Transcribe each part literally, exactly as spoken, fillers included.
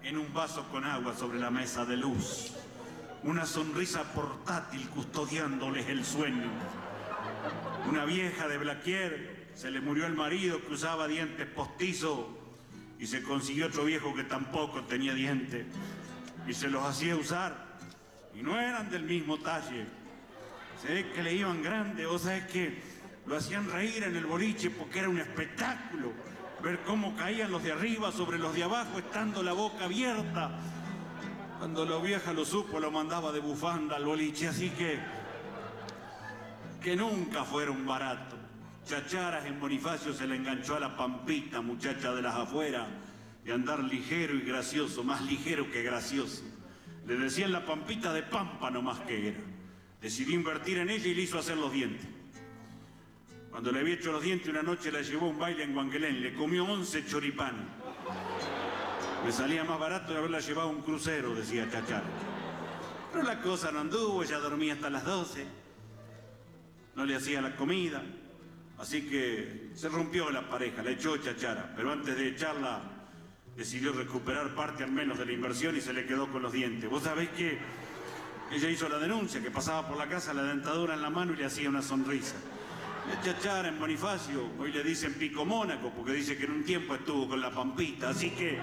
en un vaso con agua sobre la mesa de luz. Una sonrisa portátil custodiándoles el sueño. Una vieja de Blaquier, se le murió el marido que usaba dientes postizos y se consiguió otro viejo que tampoco tenía dientes y se los hacía usar y no eran del mismo talle. Se ve que le iban grande, o sea, es que lo hacían reír en el boliche porque era un espectáculo ver cómo caían los de arriba sobre los de abajo estando la boca abierta. Cuando la vieja lo supo, lo mandaba de bufanda al boliche, así que que nunca fueron baratos. Chacharas en Bonifacio se le enganchó a la Pampita, muchacha de las afueras, de andar ligero y gracioso, más ligero que gracioso. Le decían la Pampita de Pampa nomás que era. Decidió invertir en ella y le hizo hacer los dientes. Cuando le había hecho los dientes, una noche la llevó a un baile en Guanguelén, le comió once choripanes. Me salía más barato de haberla llevado a un crucero, decía Chachara. Pero la cosa no anduvo, ella dormía hasta las doce. No le hacía la comida, así que se rompió la pareja, la echó Chachara, pero antes de echarla decidió recuperar parte al menos de la inversión y se le quedó con los dientes. Vos sabés que ella hizo la denuncia, que pasaba por la casa la dentadura en la mano y le hacía una sonrisa. La Chachara en Bonifacio, hoy le dicen Pico Mónaco, porque dice que en un tiempo estuvo con la Pampita, así que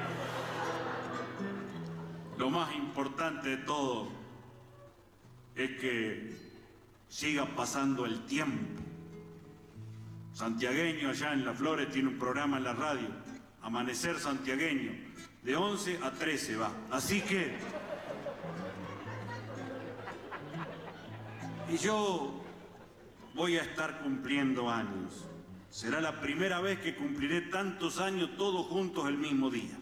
lo más importante de todo es que siga pasando el tiempo. Santiagueño allá en Las Flores tiene un programa en la radio, Amanecer Santiagueño, de once a trece va. Así que... Y yo voy a estar cumpliendo años. Será la primera vez que cumpliré tantos años todos juntos el mismo día.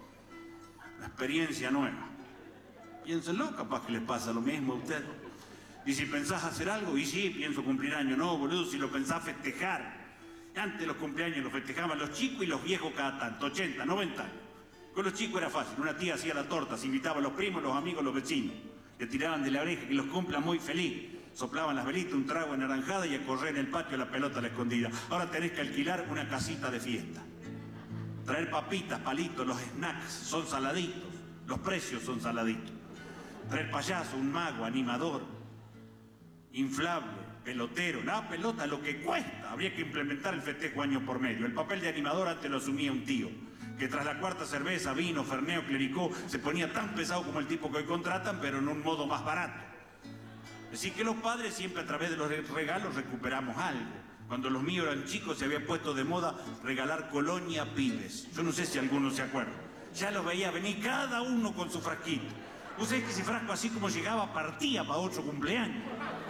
Una experiencia nueva. Piénsenlo, capaz que les pasa lo mismo a ustedes. Y si pensás hacer algo, y sí, pienso cumplir años. No, boludo, si lo pensás festejar. Antes los cumpleaños los festejaban los chicos y los viejos cada tanto, ochenta, noventa años. Con los chicos era fácil, una tía hacía la torta, se invitaba a los primos, los amigos, los vecinos. Le tiraban de la oreja que los cumpla muy feliz. Soplaban las velitas, un trago en naranjada y a correr en el patio la pelota a la escondida. Ahora tenés que alquilar una casita de fiesta. Traer papitas, palitos, los snacks son saladitos. Los precios son saladitos. Traer payaso, un mago, animador, inflable, pelotero, la pelota, lo que cuesta. Habría que implementar el festejo año por medio. El papel de animador antes lo asumía un tío, que tras la cuarta cerveza, vino, ferneo, clericó, se ponía tan pesado como el tipo que hoy contratan, pero en un modo más barato. Así que los padres siempre a través de los regalos recuperamos algo. Cuando los míos eran chicos se había puesto de moda regalar colonia a pibes. Yo no sé si alguno se acuerda. Ya los veía venir cada uno con su frasquito. Vos sabés que ese frasco así como llegaba partía para otro cumpleaños.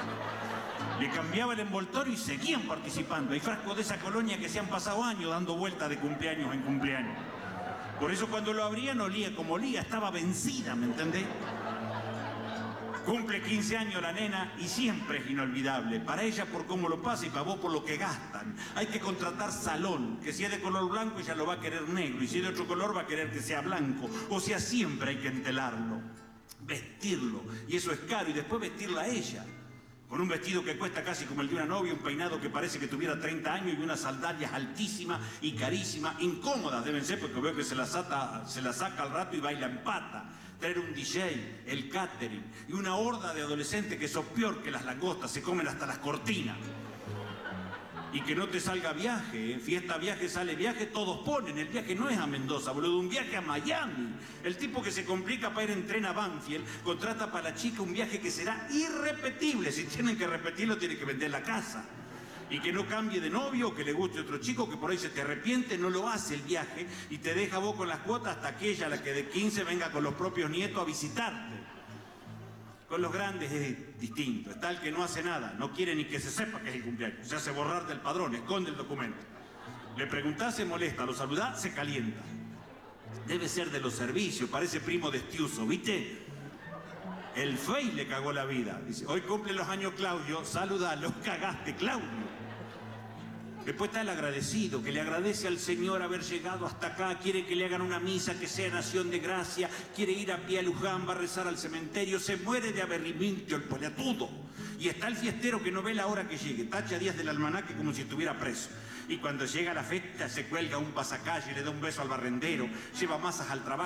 Le cambiaba el envoltorio y seguían participando. Hay frascos de esa colonia que se han pasado años dando vueltas de cumpleaños en cumpleaños. Por eso cuando lo abrían olía como olía, estaba vencida, ¿me entendés? Cumple quince años la nena y siempre es inolvidable. Para ella por cómo lo pasa y para vos por lo que gastan. Hay que contratar salón, que si es de color blanco ella lo va a querer negro y si es de otro color va a querer que sea blanco. O sea, siempre hay que entelarlo, vestirlo, y eso es caro, y después vestirla a ella. Con un vestido que cuesta casi como el de una novia, un peinado que parece que tuviera treinta años y unas sandalias altísimas y carísimas, incómodas deben ser porque veo que se las, ata, se las saca al rato y baila en pata. Traer un D J, el catering y una horda de adolescentes que son peor que las langostas, se comen hasta las cortinas. Y que no te salga viaje, ¿eh? Fiesta, viaje, sale viaje, todos ponen. El viaje no es a Mendoza, boludo, un viaje a Miami. El tipo que se complica para ir en tren a Banfield contrata para la chica un viaje que será irrepetible. Si tienen que repetirlo, tienen que vender la casa. Y que no cambie de novio, que le guste otro chico, que por ahí se te arrepiente, no lo hace el viaje y te deja vos con las cuotas hasta que ella, la que de quince, venga con los propios nietos a visitarte. Con los grandes es distinto, es tal que no hace nada, no quiere ni que se sepa que es el cumpleaños, se hace borrar del padrón, esconde el documento. Le preguntás, se molesta, lo saludás, se calienta. Debe ser de los servicios, parece primo de Estiuso, ¿viste? El Fey le cagó la vida. Dice, hoy cumple los años Claudio, saludalo, cagaste, Claudio. Después está el agradecido, que le agradece al Señor haber llegado hasta acá, quiere que le hagan una misa que sea en acción de gracia, quiere ir a pie a Luján, va a rezar al cementerio, se muere de aburrimiento el poliatudo. Y está el fiestero que no ve la hora que llegue, tacha días del almanaque como si estuviera preso. Y cuando llega la fecha se cuelga un pasacalle, le da un beso al barrendero, lleva masas al trabajo.